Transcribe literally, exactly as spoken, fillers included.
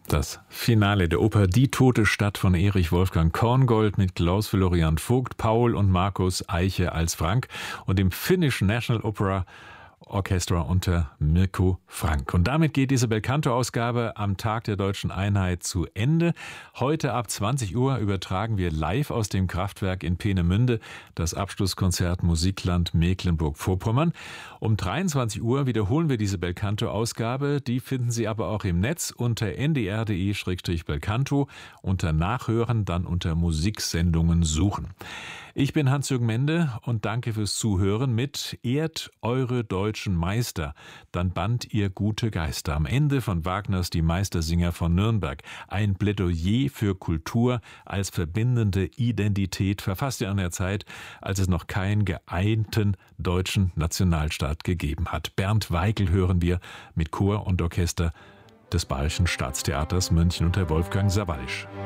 Das Finale der Oper Die tote Stadt von Erich Wolfgang Korngold mit Klaus Florian Vogt, Paul und Markus Eiche als Frank und dem Finnish National Opera Orchestra unter Mirko Frank. Und damit geht diese Belcanto-Ausgabe am Tag der Deutschen Einheit zu Ende. Heute ab zwanzig Uhr übertragen wir live aus dem Kraftwerk in Peenemünde das Abschlusskonzert Musikland Mecklenburg-Vorpommern. Um dreiundzwanzig Uhr wiederholen wir diese Belcanto-Ausgabe. Die finden Sie aber auch im Netz unter n d r punkt d e slash belcanto, unter Nachhören, dann unter Musiksendungen suchen. Ich bin Hans-Jürgen Mende und danke fürs Zuhören mit Ehrt eure deutschen Meister, dann bannt ihr gute Geister. Am Ende von Wagners Die Meistersinger von Nürnberg. Ein Plädoyer für Kultur als verbindende Identität, verfasst in einer Zeit, als es noch keinen geeinten deutschen Nationalstaat gegeben hat. Bernd Weigel hören wir mit Chor und Orchester des Bayerischen Staatstheaters München unter Wolfgang Sawallisch.